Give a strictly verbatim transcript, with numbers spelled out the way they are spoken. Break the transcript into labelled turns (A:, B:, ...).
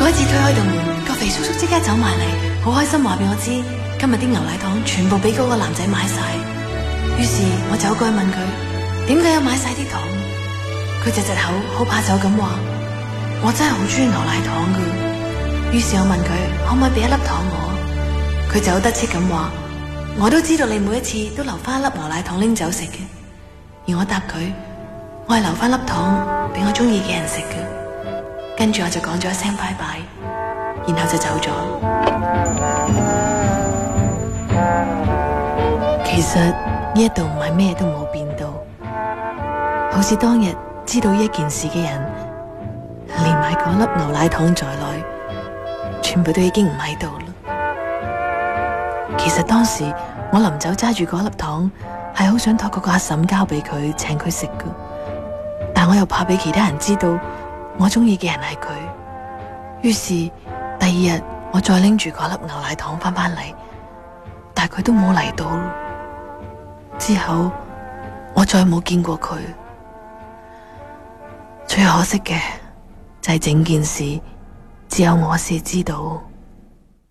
A: 開始推開道門，個肥叔叔即刻走埋嚟，好開心話俾我知，今日啲牛奶糖全部俾嗰個男仔買晒。於是我走過去問佢，點解要買晒啲糖？佢隻隻口好怕醜咁話，我真係好中意牛奶糖噶。於是我問佢可唔可以俾一粒糖我？佢就好得戚咁話，我都知道你每一次都留翻一粒牛奶糖拎走食嘅。而我答佢，我係留翻粒糖俾我中意嘅人食嘅。跟住我就講咗一聲拜拜，然後就走咗。其實呢一度唔係咩都冇變到，好似當日知道呢一件事嘅人，連埋嗰粒牛奶糖在內，全部都已經唔喺度啦。其實當時我臨走揸住嗰粒糖，係好想託嗰個阿嬸交俾佢，請佢食噶，但我又怕俾其他人知道我中意嘅人係佢。於是第二日我再拎住嗰粒牛奶糖翻返嚟，但係佢都冇嚟到。之後我再冇見過佢。最可惜嘅就係整件事只有我先知道。